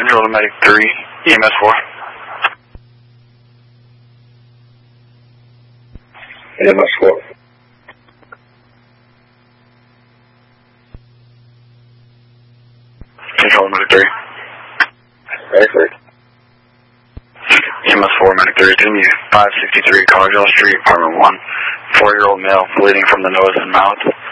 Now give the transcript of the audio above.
Control to Medic 3, EMS 4. EMS 4. Control to Medic 3. Medic 3. EMS 4, Medic 3, it's going to be 563 Collegeville Street, apartment 1. 4-year-old male bleeding from the nose and mouth.